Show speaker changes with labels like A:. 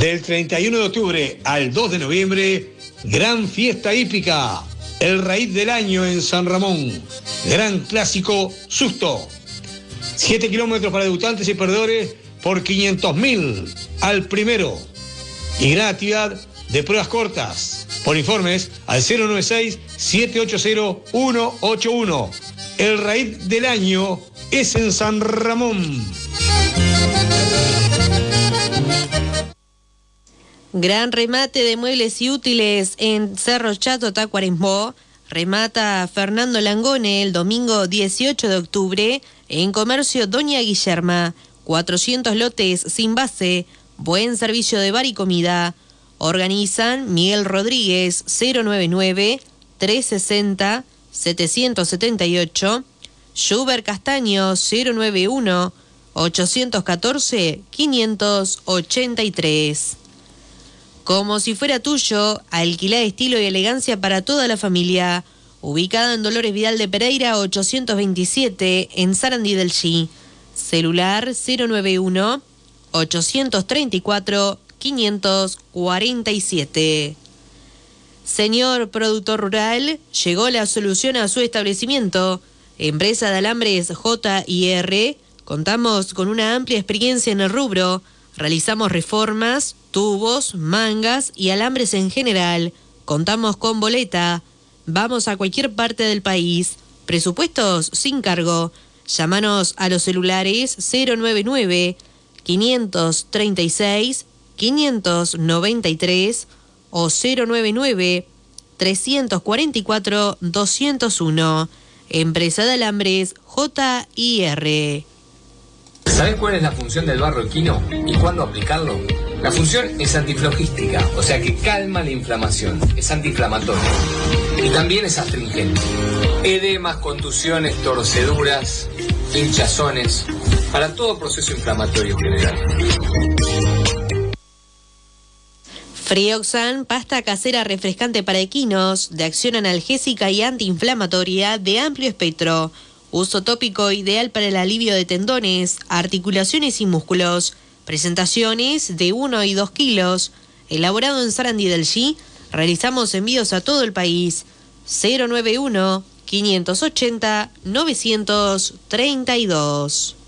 A: Del 31 de octubre al 2 de noviembre, gran fiesta hípica, el raíz del año en San Ramón, gran clásico Susto. 7 kilómetros para debutantes y perdedores por 500.000 al primero. Y gran actividad de pruebas cortas. Por informes al 096-780-181. El raíz del año es en San Ramón.
B: Gran remate de muebles y útiles en Cerro Chato, Tacuarembó. Remata Fernando Langone el domingo 18 de octubre en Comercio Doña Guillerma. 400 lotes sin base, buen servicio de bar y comida. Organizan Miguel Rodríguez 099-360-778, Schubert Castaño 091-814-583. Como si fuera tuyo, alquilá estilo y elegancia para toda la familia. Ubicada en Dolores Vidal de Pereira 827 en Sarandí del Chi. Celular 091-834-547. Señor productor rural, llegó la solución a su establecimiento. Empresa de Alambres J&R. Contamos con una amplia experiencia en el rubro. Realizamos reformas, tubos, mangas y alambres en general. Contamos con boleta. Vamos a cualquier parte del país. Presupuestos sin cargo. Llámanos a los celulares 099-536-593 o 099-344-201. Empresa de Alambres J&R.
C: ¿Sabés cuál es la función del barro equino y cuándo aplicarlo? La función es antiflogística, o sea que calma la inflamación, es antiinflamatorio y también es astringente. Edemas, contusiones, torceduras, hinchazones, para todo proceso inflamatorio general.
B: Frioxan, pasta casera refrescante para equinos, de acción analgésica y antiinflamatoria de amplio espectro. Uso tópico ideal para el alivio de tendones, articulaciones y músculos. Presentaciones de 1 y 2 kilos. Elaborado en Sarandí del Chi, realizamos envíos a todo el país. 091-580-932.